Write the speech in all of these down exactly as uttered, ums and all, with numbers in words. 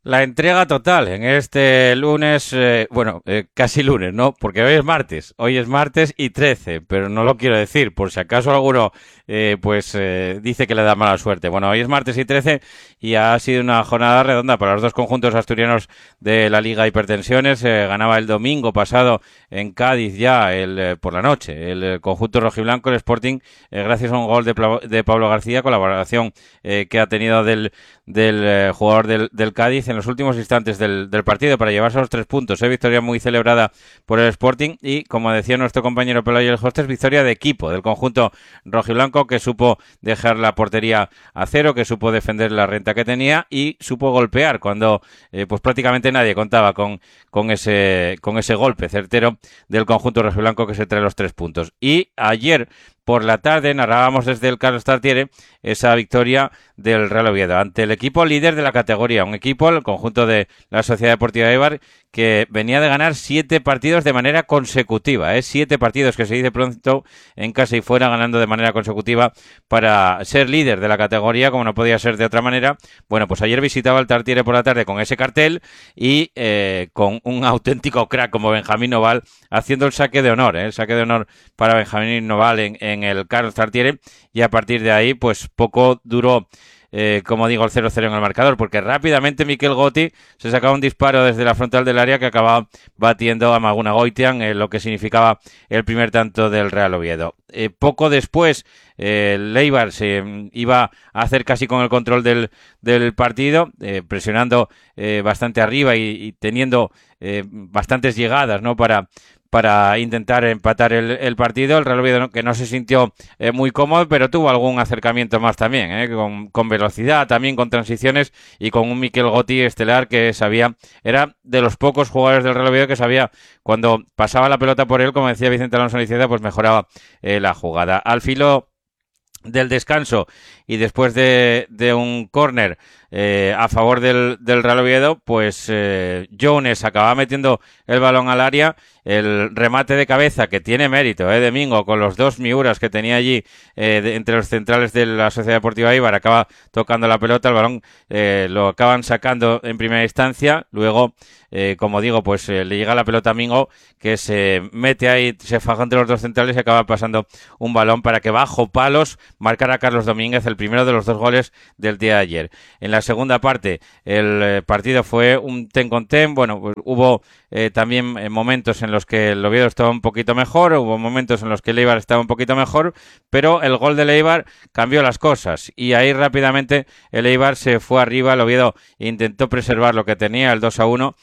La entrega total en este lunes, eh, bueno, eh, casi lunes, ¿no? Porque hoy es martes, hoy es martes y trece, pero no lo quiero decir, por si acaso alguno eh, pues eh, dice que le da mala suerte. Bueno, hoy es martes y trece y ha sido una jornada redonda para los dos conjuntos asturianos de la Liga Hipertensiones. Eh, ganaba el domingo pasado en Cádiz ya el eh, por la noche el, el conjunto rojiblanco, el Sporting, eh, gracias a un gol de, de Pablo García, colaboración eh, que ha tenido del, del eh, jugador del, del Cádiz en los últimos instantes del, del partido para llevarse los tres puntos. Eh, victoria muy celebrada por el Sporting y, como decía nuestro compañero Pelayo el Hostes, victoria de equipo del conjunto rojiblanco, que supo dejar la portería a cero, que supo defender la renta que tenía y supo golpear cuando eh, pues prácticamente nadie contaba con, con ese con ese golpe certero del conjunto rojiblanco que se trae los tres puntos. Y ayer por la tarde narrábamos desde el Carlos Tartiere esa victoria del Real Oviedo ante el equipo líder de la categoría, un equipo, el conjunto de la Sociedad Deportiva Eibar, que venía de ganar siete partidos de manera consecutiva, ¿eh? siete partidos que se dice pronto en casa y fuera, ganando de manera consecutiva para ser líder de la categoría, como no podía ser de otra manera. Bueno, pues ayer visitaba el Tartiere por la tarde con ese cartel y eh, con un auténtico crack como Benjamín Noval haciendo el saque de honor, ¿eh? el saque de honor para Benjamín Noval en, en el Carlos Tartiere, y a partir de ahí pues poco duró Eh, como digo, el cero cero en el marcador, porque rápidamente Miquel Gotti se sacaba un disparo desde la frontal del área que acababa batiendo a Maguna Goitian, eh, lo que significaba el primer tanto del Real Oviedo. Eh, poco después eh, el Eibar se iba a hacer casi con el control del, del partido, eh, presionando eh, bastante arriba y, y teniendo eh, bastantes llegadas, ¿no?, para para intentar empatar el, el partido. El Real Oviedo, ¿no?, que no se sintió eh, muy cómodo, pero tuvo algún acercamiento más también, ¿eh? con, con velocidad, también con transiciones y con un Miquel Gotti estelar que sabía, era de los pocos jugadores del Real Oviedo que sabía cuando pasaba la pelota por él, como decía Vicente Alonso Niceda, pues mejoraba eh, la jugada. Al filo del descanso y después de, de un córner eh, a favor del, del Real Oviedo, pues eh, Jones acababa metiendo el balón al área, el remate de cabeza que tiene mérito, eh, de Mingo, con los dos miuras que tenía allí eh, de, entre los centrales de la Sociedad Deportiva Eibar, acaba tocando la pelota, el balón eh, lo acaban sacando en primera instancia, luego eh, como digo, pues eh, le llega la pelota a Mingo, que se mete ahí, se faja entre los dos centrales y acaba pasando un balón para que bajo palos marcara a Carlos Domínguez el primero de los dos goles del día de ayer. En la segunda parte el eh, partido fue un ten con ten, bueno, pues hubo eh, también eh, momentos en los que el Oviedo estaba un poquito mejor, hubo momentos en los que el Eibar estaba un poquito mejor, pero el gol del Eibar cambió las cosas y ahí rápidamente el Eibar se fue arriba, el Oviedo intentó preservar lo que tenía, el dos a uno,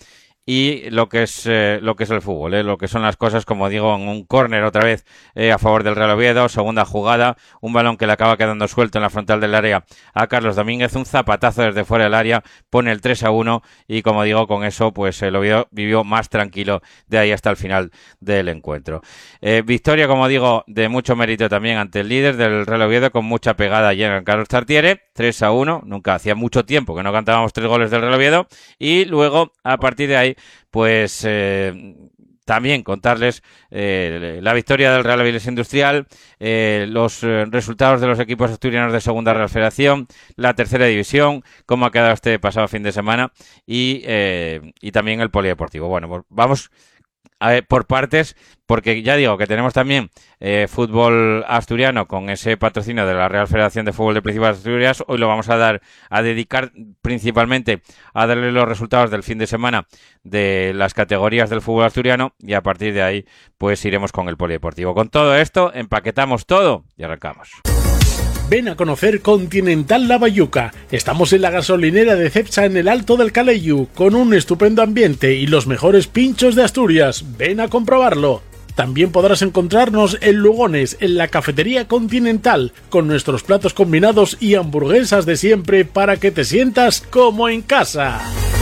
y lo que es eh, lo que es el fútbol, eh, lo que son las cosas, como digo, en un córner otra vez eh, a favor del Real Oviedo, segunda jugada, un balón que le acaba quedando suelto en la frontal del área a Carlos Domínguez, un zapatazo desde fuera del área, pone el tres a uno y, como digo, con eso pues el Oviedo vivió más tranquilo de ahí hasta el final del encuentro. Eh, victoria, como digo, de mucho mérito también ante el líder del Real Oviedo, con mucha pegada allí en Carlos Tartiere, tres a uno, nunca hacía mucho tiempo que no cantábamos tres goles del Real Oviedo, y luego a partir de ahí pues eh, también contarles eh, la victoria del Real Avilés Industrial, eh, los eh, resultados de los equipos asturianos de Segunda Real Federación, la tercera división, cómo ha quedado este pasado fin de semana y, eh, y también el polideportivo. Bueno, pues vamos a ver, por partes, porque ya digo que tenemos también eh, fútbol asturiano con ese patrocinio de la Real Federación de Fútbol de Principado de Asturias. Hoy lo vamos a dar a dedicar principalmente a darle los resultados del fin de semana de las categorías del fútbol asturiano y a partir de ahí pues iremos con el polideportivo. Con todo esto empaquetamos todo y arrancamos. Ven a conocer Continental La Bayuca. Estamos en la gasolinera de Cepsa en el Alto del Caleyu, con un estupendo ambiente y los mejores pinchos de Asturias. Ven a comprobarlo. También podrás encontrarnos en Lugones, en la cafetería Continental, con nuestros platos combinados y hamburguesas de siempre para que te sientas como en casa.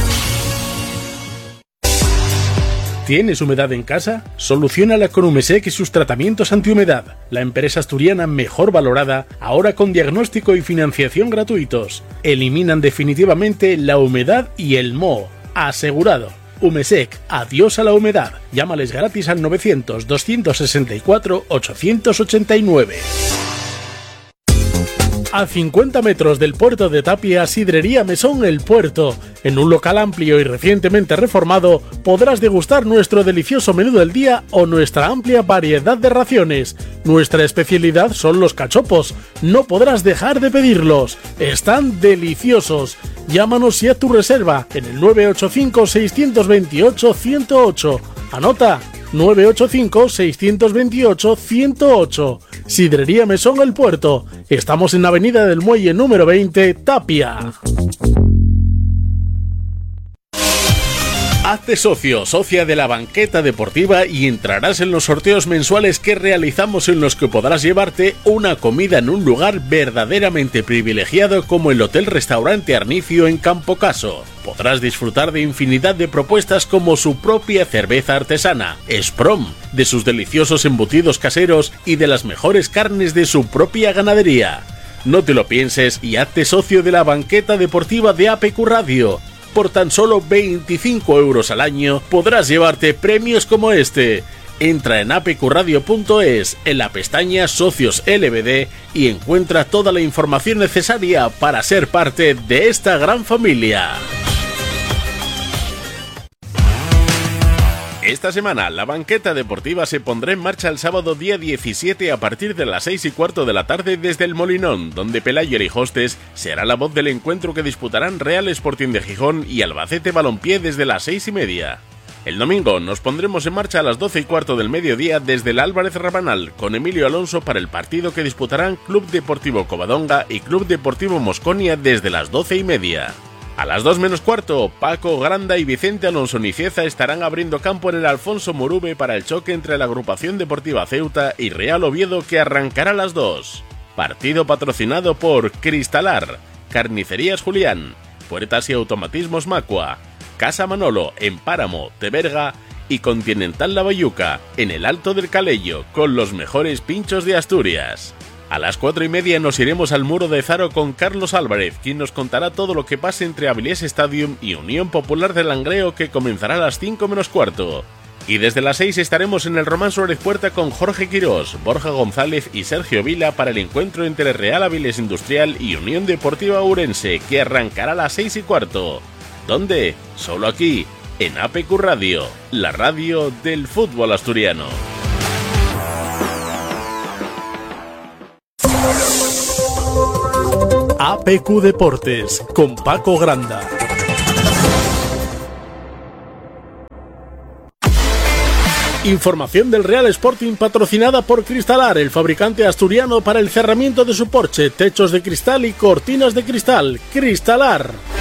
¿Tienes humedad en casa? Soluciónala con Umesec y sus tratamientos antihumedad. La empresa asturiana mejor valorada, ahora con diagnóstico y financiación gratuitos. Eliminan definitivamente la humedad y el moho. Asegurado. Umesec, adiós a la humedad. Llámales gratis al novecientos, doscientos sesenta y cuatro, ochocientos ochenta y nueve. A cincuenta metros del puerto de Tapia, Sidrería Mesón El Puerto. En un local amplio y recientemente reformado, podrás degustar nuestro delicioso menú del día o nuestra amplia variedad de raciones. Nuestra especialidad son los cachopos. No podrás dejar de pedirlos. Están deliciosos. Llámanos y haz tu reserva en el nueve ocho cinco, seis dos ocho, uno cero ocho. Anota, nueve ocho cinco, seis dos ocho, uno cero ocho. Sidrería Mesón El Puerto. Estamos en Avenida del Muelle número veinte, Tapia. Hazte socio, socia de la banqueta deportiva y entrarás en los sorteos mensuales que realizamos, en los que podrás llevarte una comida en un lugar verdaderamente privilegiado como el Hotel Restaurante Arnicio en Campo Caso. Podrás disfrutar de infinidad de propuestas como su propia cerveza artesana, Sprom, de sus deliciosos embutidos caseros y de las mejores carnes de su propia ganadería. No te lo pienses y hazte socio de la banqueta deportiva de A P Q Radio. Por tan solo veinticinco euros al año podrás llevarte premios como este. Entra en a p q radio punto es, en la pestaña Socios L B D, y encuentra toda la información necesaria para ser parte de esta gran familia. Esta semana, la banqueta deportiva se pondrá en marcha el sábado día diecisiete a partir de las seis y cuarto de la tarde desde el Molinón, donde Pelayo y Hostes será la voz del encuentro que disputarán Real Sporting de Gijón y Albacete Balompié desde las seis y media. El domingo nos pondremos en marcha a las doce y cuarto del mediodía desde el Álvarez Rabanal, con Emilio Alonso para el partido que disputarán Club Deportivo Covadonga y Club Deportivo Mosconia desde las doce y media. A las dos menos cuarto, Paco Granda y Vicente Alonso Nicieza estarán abriendo campo en el Alfonso Morube para el choque entre la Agrupación Deportiva Ceuta y Real Oviedo, que arrancará a las dos. Partido patrocinado por Cristalar, Carnicerías Julián, Puertas y Automatismos Macua, Casa Manolo en Páramo, Teberga, y Continental La Bayuca en el Alto del Calello, con los mejores pinchos de Asturias. A las cuatro y media nos iremos al Muro de Zaro con Carlos Álvarez, quien nos contará todo lo que pase entre Avilés Stadium y Unión Popular de Langreo, que comenzará a las cinco menos cuarto. Y desde las seis estaremos en el Román Suárez Puerta con Jorge Quirós, Borja González y Sergio Vila para el encuentro entre Real Avilés Industrial y Unión Deportiva Ourense, que arrancará a las seis y cuarto. ¿Dónde? Solo aquí, en A P Q Radio, la radio del fútbol asturiano. A P Q Deportes con Paco Granda. Información del Real Sporting patrocinada por Cristalar, el fabricante asturiano para el cerramiento de su porche, techos de cristal y cortinas de cristal. Cristalar.